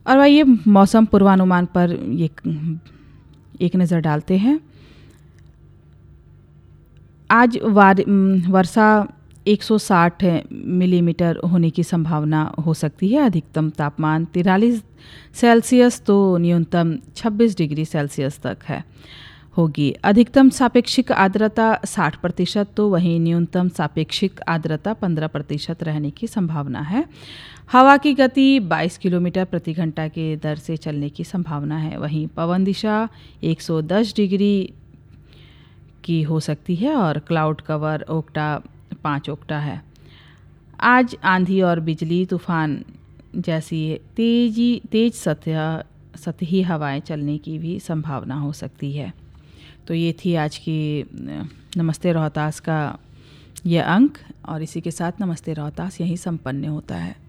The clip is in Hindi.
और आइए मौसम पूर्वानुमान पर एक नज़र डालते हैं। आज वर्षा 160 मिलीमीटर होने की संभावना हो सकती है। अधिकतम तापमान 43 सेल्सियस तो न्यूनतम 26 डिग्री सेल्सियस तक होगी। अधिकतम सापेक्षिक आर्द्रता 60% तो वहीं न्यूनतम सापेक्षिक आर्द्रता 15% रहने की संभावना है। हवा की गति 22 किलोमीटर प्रति घंटा के दर से चलने की संभावना है। वहीं पवन दिशा 110 डिग्री की हो सकती है और क्लाउड कवर ओक्टा 5 ओक्टा है। आज आंधी और बिजली तूफान जैसी तेज सतही हवाएं चलने की भी संभावना हो सकती है। तो ये थी आज की नमस्ते रोहतास का यह अंक, और इसी के साथ नमस्ते रोहतास यहीं संपन्न होता है।